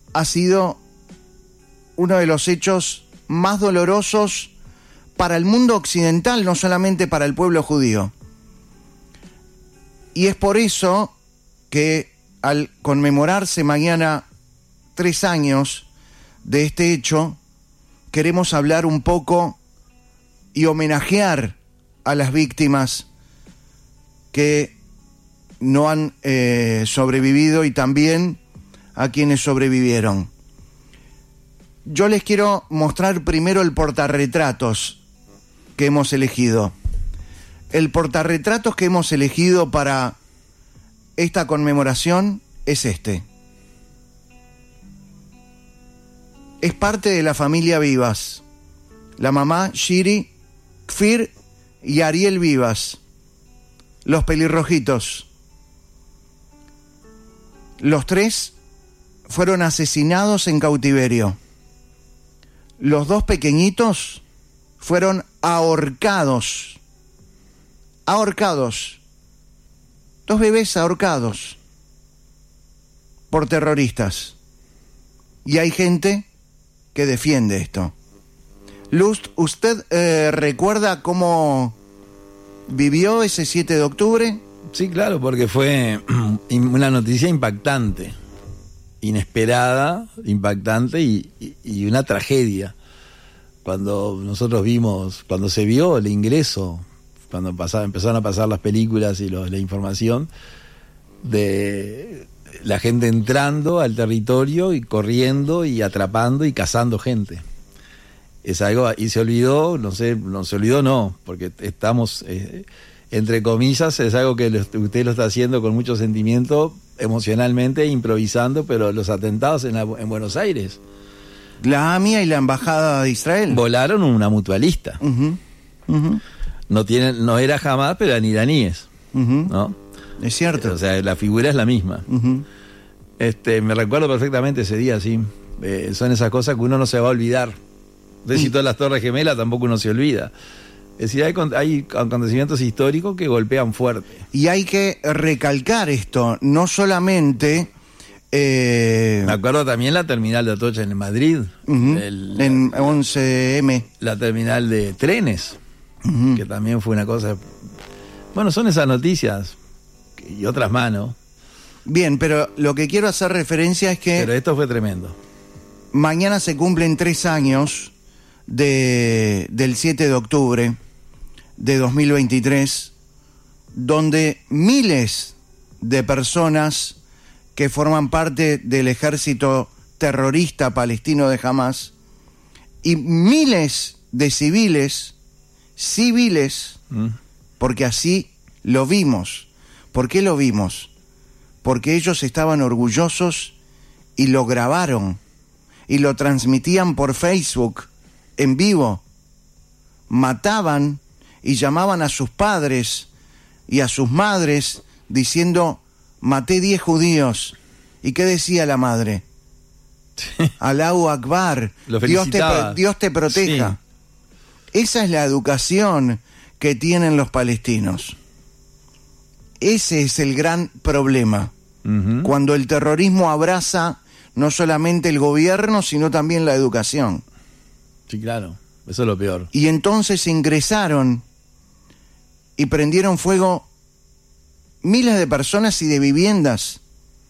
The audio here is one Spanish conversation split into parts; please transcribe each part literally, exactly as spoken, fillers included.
ha sido uno de los hechos más dolorosos para el mundo occidental, no solamente para el pueblo judío. Y es por eso que al conmemorarse mañana tres años de este hecho, queremos hablar un poco y homenajear a las víctimas que no han eh, sobrevivido y también a quienes sobrevivieron. Yo les quiero mostrar primero el portarretratos que hemos elegido. El portarretratos que hemos elegido para esta conmemoración es este. Es parte de la familia Vivas. La mamá Shiri, Kfir y Ariel Vivas. Los pelirrojitos. Los tres fueron asesinados en cautiverio. Los dos pequeñitos fueron ahorcados. Ahorcados. Dos bebés ahorcados por terroristas. Y hay gente que defiende esto. Luz, ¿usted eh, recuerda cómo vivió ese siete de octubre? Sí, claro, porque fue una noticia impactante, inesperada, impactante y, y, y una tragedia. Cuando nosotros vimos, cuando se vio el ingreso, cuando pasaba, empezaron a pasar las películas y lo, la información de la gente entrando al territorio y corriendo y atrapando y cazando gente. Es algo, y se olvidó, no sé, no se olvidó no, porque estamos, eh, entre comillas, es algo que lo, usted lo está haciendo con mucho sentimiento, emocionalmente, improvisando, pero los atentados en, la, en Buenos Aires. La A M I A y la Embajada de Israel. Volaron una mutualista. Uh-huh. Uh-huh. No tienen, no era Hamas, pero eran iraníes. Uh-huh. ¿No? Es cierto. O sea, la figura es la misma. Uh-huh. Este, me recuerdo perfectamente ese día, sí. Eh, son esas cosas que uno no se va a olvidar. De si todas las Torres Gemelas tampoco uno se olvida. Es decir, hay, hay acontecimientos históricos que golpean fuerte. Y hay que recalcar esto, no solamente... Eh... Me acuerdo también la terminal de Atocha en Madrid. Uh-huh. el, en once eme. La terminal de trenes, uh-huh. que también fue una cosa... Bueno, son esas noticias y otras más, ¿no? Bien, pero lo que quiero hacer referencia es que... Pero esto fue tremendo. Mañana se cumplen tres años de, del siete de octubre de dos mil veintitrés, donde miles de personas que forman parte del ejército terrorista palestino de Hamas y miles de civiles, civiles, mm. porque así lo vimos. ¿Por qué lo vimos? Porque ellos estaban orgullosos y lo grabaron y lo transmitían por Facebook en vivo. Mataban y llamaban a sus padres y a sus madres diciendo: maté diez judíos. ¿Y qué decía la madre? Sí. Allahu Akbar, Dios te, Dios te proteja. Sí. Esa es la educación que tienen los palestinos. Ese es el gran problema. Uh-huh. Cuando el terrorismo abraza no solamente el gobierno, sino también la educación. Sí, claro, eso es lo peor. Y entonces ingresaron y prendieron fuego miles de personas y de viviendas.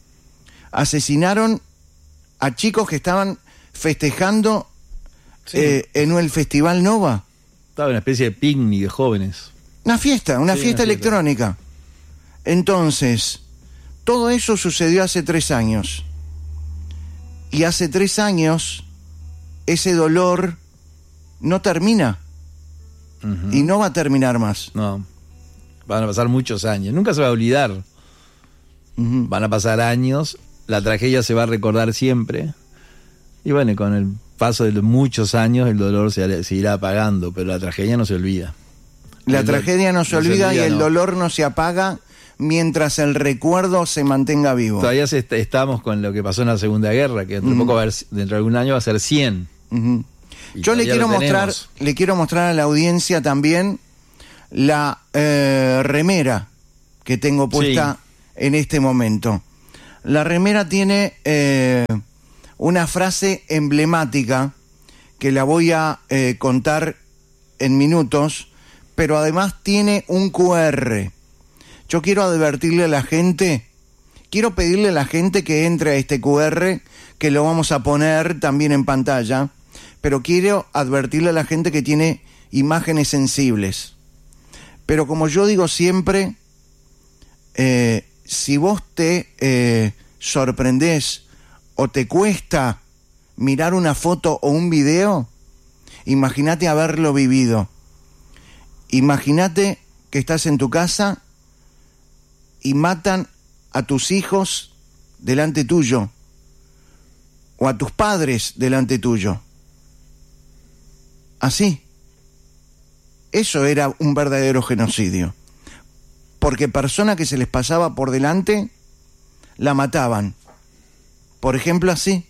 Asesinaron a chicos que estaban festejando sí. eh, en el Festival Nova. Estaba una especie de picnic de jóvenes. Una fiesta, una sí, fiesta una electrónica. Fiesta. Entonces, todo eso sucedió hace tres años. Y hace tres años, ese dolor no termina. Uh-huh. Y no va a terminar más. No. Van a pasar muchos años. Nunca se va a olvidar. Uh-huh. Van a pasar años. La tragedia se va a recordar siempre. Y bueno, con el paso de muchos años, el dolor se, se irá apagando. Pero la tragedia no se olvida. La el tragedia no se no olvida, se olvida y el no. dolor no se apaga mientras el recuerdo se mantenga vivo. Todavía se est- estamos con lo que pasó en la Segunda Guerra, que dentro, uh-huh. poco va a haber, dentro de algún año va a ser cien. Uh-huh. Yo le quiero mostrar, le quiero mostrar a la audiencia también la eh, remera que tengo puesta sí. en este momento. La remera tiene eh, una frase emblemática que la voy a eh, contar en minutos, pero además tiene un cu erre. Yo quiero advertirle a la gente, quiero pedirle a la gente que entre a este cu erre, que lo vamos a poner también en pantalla, pero quiero advertirle a la gente que tiene imágenes sensibles. Pero como yo digo siempre, eh, si vos te eh, sorprendés o te cuesta mirar una foto o un video, imagínate haberlo vivido. Imagínate que estás en tu casa y matan a tus hijos delante tuyo, o a tus padres delante tuyo. Así. Eso era un verdadero genocidio. Porque persona que se les pasaba por delante, la mataban. Por ejemplo, así.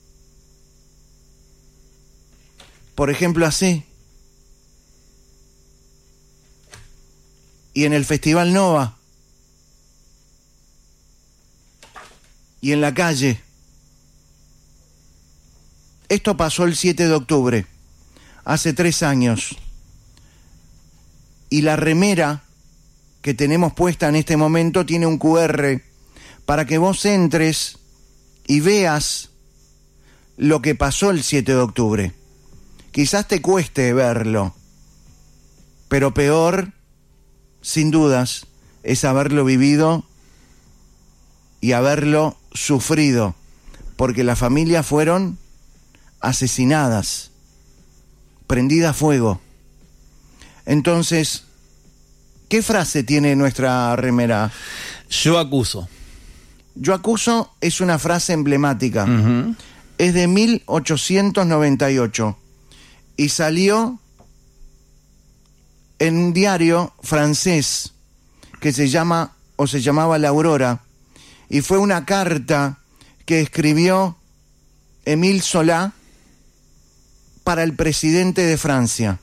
Por ejemplo, así. Y en el Festival Nova. Y en la calle. Esto pasó el siete de octubre, hace tres años. Y la remera que tenemos puesta en este momento tiene un cu erre para que vos entres y veas lo que pasó el siete de octubre. Quizás te cueste verlo, pero peor, sin dudas, es haberlo vivido y haberlo sufrido, porque las familias fueron asesinadas, prendidas a fuego. Entonces, ¿qué frase tiene nuestra remera? Yo acuso. Yo acuso es una frase emblemática. Uh-huh. Es de mil ochocientos noventa y ocho y salió en un diario francés que se llama o se llamaba La Aurora, y fue una carta que escribió Émile Zola para el presidente de Francia.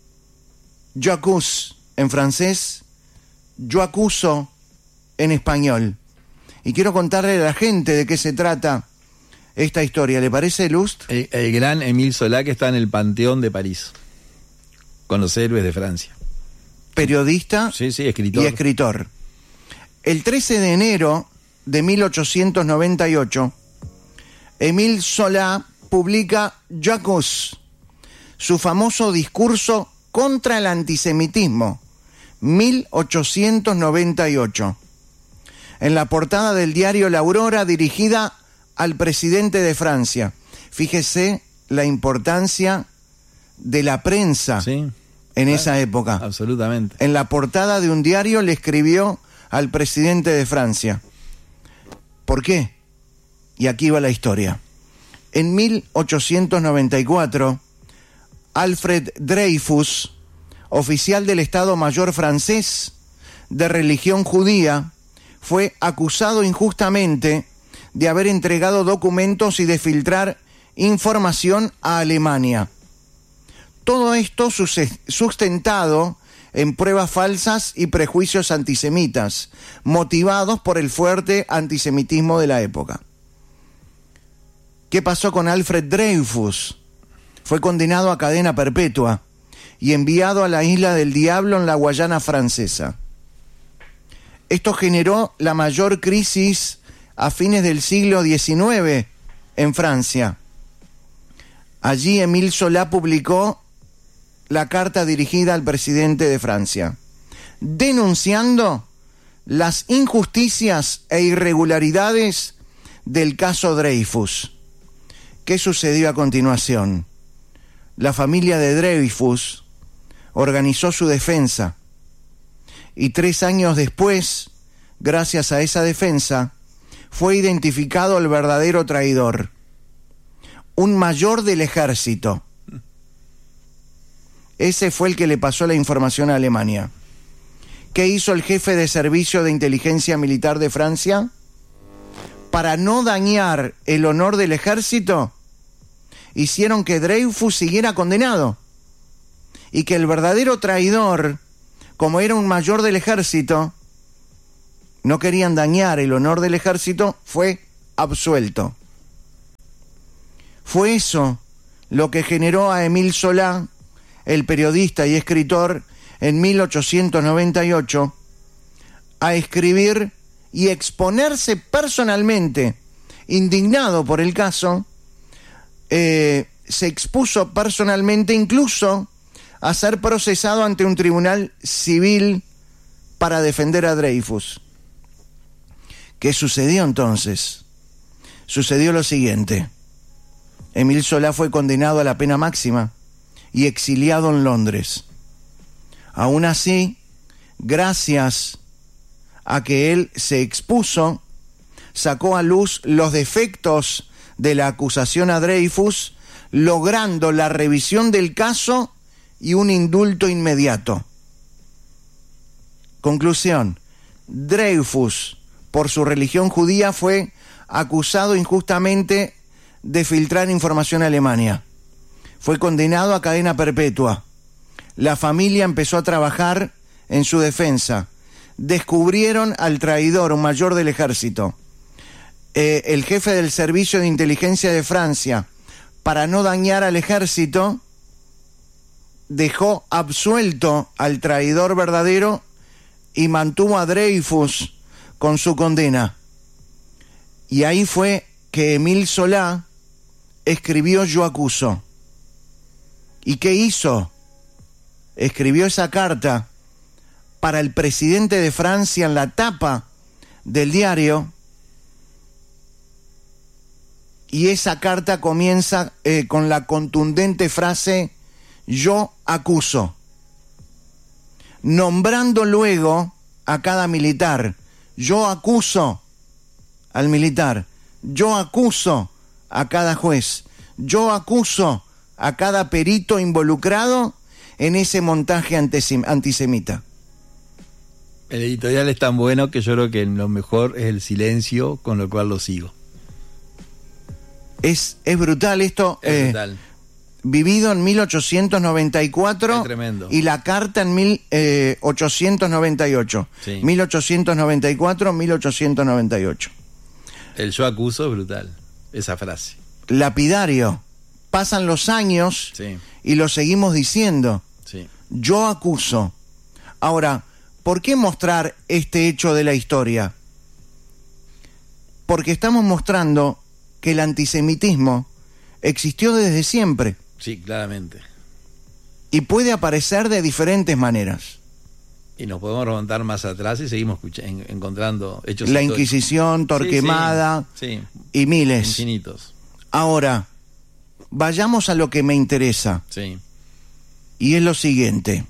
Yo accuse en francés, yo acuso en español. Y quiero contarle a la gente de qué se trata esta historia. ¿Le parece, Lust? El, el gran Émile Zola, que está en el Panteón de París, con los héroes de Francia. Periodista sí, sí, escritor. y escritor. El trece de enero de mil ochocientos noventa y ocho, Émile Zola publica Yo accuse, su famoso discurso contra el antisemitismo, mil ochocientos noventa y ocho. En la portada del diario La Aurora, dirigida al presidente de Francia. Fíjese la importancia de la prensa sí, en claro, esa época. Absolutamente. En la portada de un diario le escribió al presidente de Francia. ¿Por qué? Y aquí va la historia. En mil ochocientos noventa y cuatro, Alfred Dreyfus, oficial del Estado Mayor francés de religión judía, fue acusado injustamente de haber entregado documentos y de filtrar información a Alemania. Todo esto sustentado en pruebas falsas y prejuicios antisemitas, motivados por el fuerte antisemitismo de la época. ¿Qué pasó con Alfred Dreyfus? Fue condenado a cadena perpetua y enviado a la Isla del Diablo en la Guayana francesa. Esto generó la mayor crisis a fines del siglo diecinueve en Francia. Allí Émile Zola publicó la carta dirigida al presidente de Francia, denunciando las injusticias e irregularidades del caso Dreyfus. ¿Qué sucedió a continuación? La familia de Dreyfus organizó su defensa y tres años después, gracias a esa defensa, fue identificado el verdadero traidor, un mayor del ejército. Ese fue el que le pasó la información a Alemania. ¿Qué hizo el jefe de servicio de inteligencia militar de Francia? Para no dañar el honor del ejército, hicieron que Dreyfus siguiera condenado y que el verdadero traidor, como era un mayor del ejército, no querían dañar el honor del ejército, fue absuelto. Fue eso lo que generó a Émile Zola, el periodista y escritor, en mil ochocientos noventa y ocho, a escribir y exponerse personalmente, indignado por el caso, eh, se expuso personalmente incluso a ser procesado ante un tribunal civil para defender a Dreyfus. ¿Qué sucedió entonces? Sucedió lo siguiente. Émile Zola fue condenado a la pena máxima y exiliado en Londres. Aún así, gracias a que él se expuso, sacó a luz los defectos de la acusación a Dreyfus, logrando la revisión del caso y un indulto inmediato. Conclusión: Dreyfus, por su religión judía, fue acusado injustamente de filtrar información a Alemania. Fue condenado a cadena perpetua. La familia empezó a trabajar en su defensa. Descubrieron al traidor, un mayor del ejército. Eh, el jefe del servicio de inteligencia de Francia, para no dañar al ejército, dejó absuelto al traidor verdadero y mantuvo a Dreyfus con su condena. Y ahí fue que Émile Zola escribió Yo acuso. ¿Y qué hizo? Escribió esa carta para el presidente de Francia en la tapa del diario, y esa carta comienza eh, con la contundente frase Yo acuso, nombrando luego a cada militar. Yo acuso al militar, yo acuso a cada juez, yo acuso a cada perito involucrado en ese montaje antisemita. El editorial es tan bueno que yo creo que lo mejor es el silencio, con lo cual lo sigo. Es, es brutal esto. Es eh, brutal. Vivido en mil ochocientos noventa y cuatro. Es tremendo. Y la carta en mil ochocientos noventa y ocho. Sí. mil ochocientos noventa y cuatro, mil ochocientos noventa y ocho. El yo acuso es brutal, esa frase. Lapidario. Pasan los años, Sí. y lo seguimos diciendo. Sí. Yo acuso. Ahora, ¿por qué mostrar este hecho de la historia? Porque estamos mostrando que el antisemitismo existió desde siempre Sí, claramente. y puede aparecer de diferentes maneras. Y nos podemos remontar más atrás y seguimos escucha- en- encontrando hechos La históricos. Inquisición, Torquemada Sí, y miles. sí, infinitos. Ahora, vayamos a lo que me interesa, Sí, y es lo siguiente.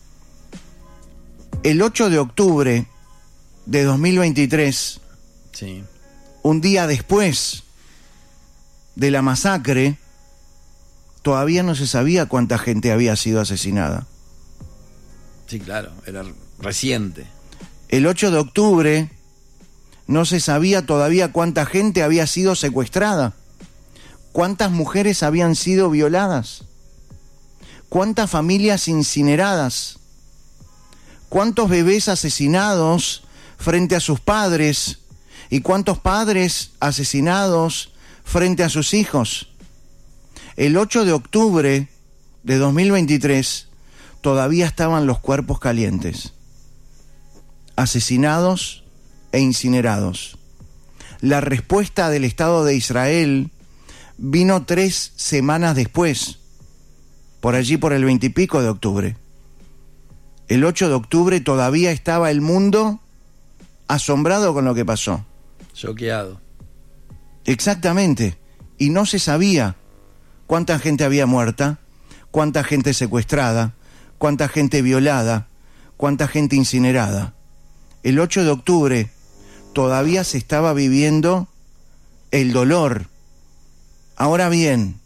El ocho de octubre de dos mil veintitrés, sí. un día después de la masacre, todavía no se sabía cuánta gente había sido asesinada. Sí, claro, era reciente. El ocho de octubre no se sabía todavía cuánta gente había sido secuestrada, cuántas mujeres habían sido violadas, cuántas familias incineradas, cuántos bebés asesinados frente a sus padres y cuántos padres asesinados frente a sus hijos. El ocho de octubre de dos mil veintitrés todavía estaban los cuerpos calientes, asesinados e incinerados. La respuesta del Estado de Israel vino tres semanas después, por allí por el veintipico de octubre. El ocho de octubre todavía estaba el mundo asombrado con lo que pasó. Choqueado. Exactamente. Y no se sabía cuánta gente había muerta, cuánta gente secuestrada, cuánta gente violada, cuánta gente incinerada. El ocho de octubre todavía se estaba viviendo el dolor. Ahora bien,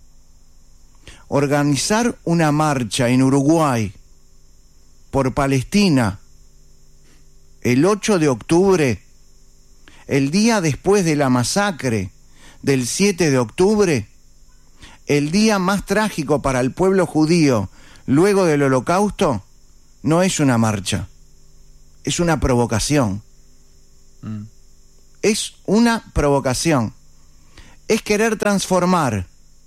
organizar una marcha en Uruguay por Palestina el ocho de octubre, el día después de la masacre del siete de octubre, el día más trágico para el pueblo judío luego del Holocausto, no es una marcha, es una provocación. Mm. Es una provocación. Es querer transformar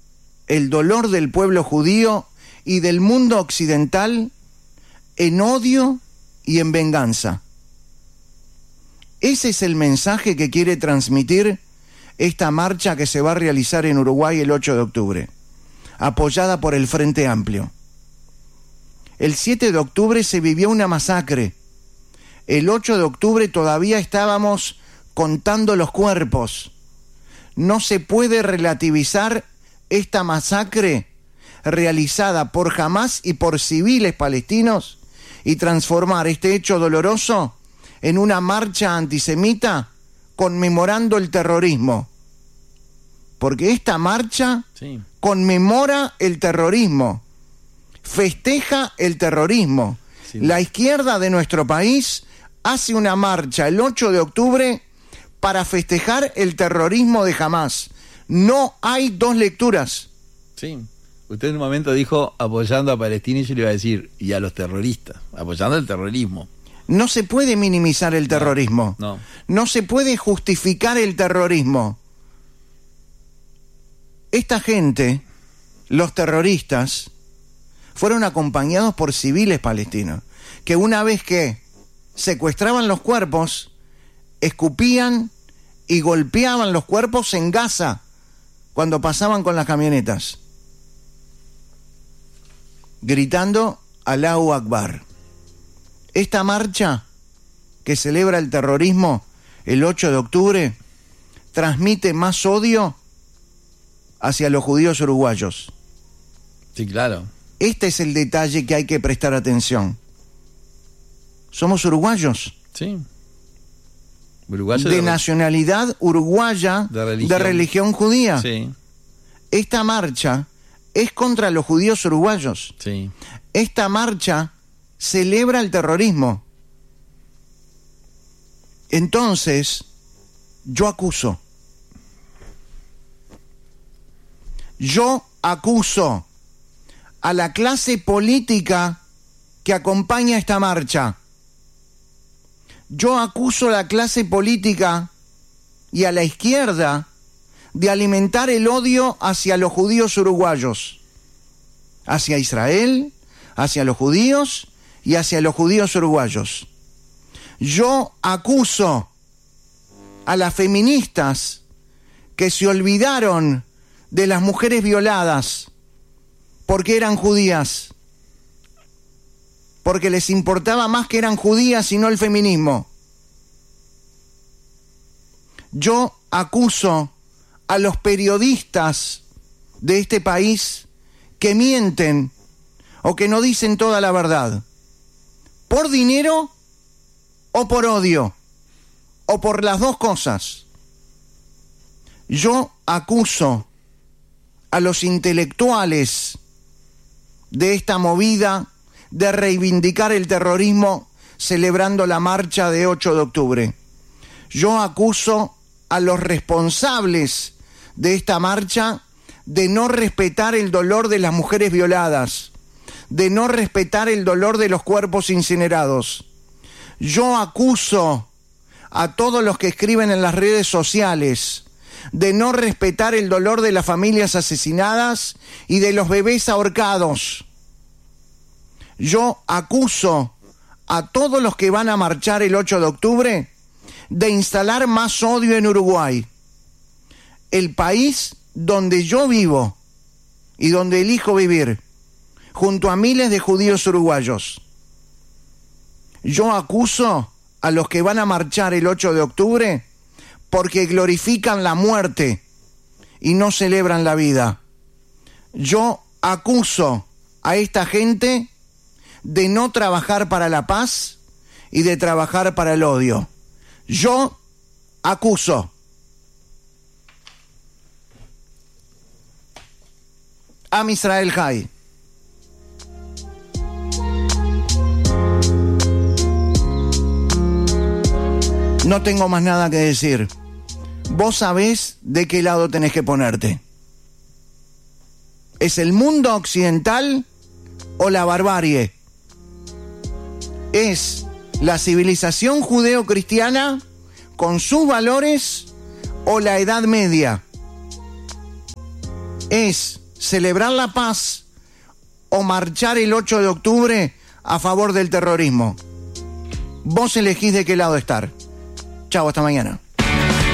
el dolor del pueblo judío y del mundo occidental en odio y en venganza. Ese es el mensaje que quiere transmitir esta marcha que se va a realizar en Uruguay el ocho de octubre, apoyada por el Frente Amplio. El siete de octubre se vivió una masacre. El ocho de octubre todavía estábamos contando los cuerpos. No se puede relativizar esta masacre realizada por Hamás y por civiles palestinos y transformar este hecho doloroso en una marcha antisemita conmemorando el terrorismo. Porque esta marcha sí. conmemora el terrorismo, festeja el terrorismo. Sí. La izquierda de nuestro país hace una marcha el ocho de octubre para festejar el terrorismo de Hamás. No hay dos lecturas. Sí. Usted en un momento dijo apoyando a Palestina y yo le iba a decir, y a los terroristas, apoyando el terrorismo. No se puede minimizar el terrorismo. No, no. No se puede justificar el terrorismo. Esta gente, los terroristas, fueron acompañados por civiles palestinos, que una vez que secuestraban los cuerpos, escupían y golpeaban los cuerpos en Gaza cuando pasaban con las camionetas, gritando Allahu Akbar. Esta marcha que celebra el terrorismo el ocho de octubre transmite más odio hacia los judíos uruguayos. Sí, claro. Este es el detalle que hay que prestar atención. Somos uruguayos. Sí. Uruguayo de, de nacionalidad uruguaya, de religión, de religión judía. Sí. Esta marcha es contra los judíos uruguayos. Sí. Esta marcha celebra el terrorismo. Entonces, yo acuso. Yo acuso a la clase política que acompaña esta marcha. Yo acuso a la clase política y a la izquierda de alimentar el odio hacia los judíos uruguayos, hacia Israel, hacia los judíos y hacia los judíos uruguayos. Yo acuso a las feministas que se olvidaron de las mujeres violadas porque eran judías, porque les importaba más que eran judías y no el feminismo. Yo acuso a los periodistas de este país que mienten o que no dicen toda la verdad, por dinero o por odio, o por las dos cosas. Yo acuso a los intelectuales de esta movida de reivindicar el terrorismo celebrando la marcha de ocho de octubre. Yo acuso a los responsables de esta marcha de no respetar el dolor de las mujeres violadas, de no respetar el dolor de los cuerpos incinerados. Yo acuso a todos los que escriben en las redes sociales de no respetar el dolor de las familias asesinadas y de los bebés ahorcados. Yo acuso a todos los que van a marchar el ocho de octubre de instalar más odio en Uruguay, el país donde yo vivo y donde elijo vivir, junto a miles de judíos uruguayos. Yo acuso a los que van a marchar el ocho de octubre porque glorifican la muerte y no celebran la vida. Yo acuso a esta gente de no trabajar para la paz y de trabajar para el odio. Yo acuso. Am Israel Hay. No tengo más nada que decir. Vos sabés de qué lado tenés que ponerte. ¿Es el mundo occidental o la barbarie? ¿Es la civilización judeo-cristiana con sus valores o la Edad Media? ¿Es celebrar la paz o marchar el ocho de octubre a favor del terrorismo. Vos elegís de qué lado estar. Chau, hasta mañana.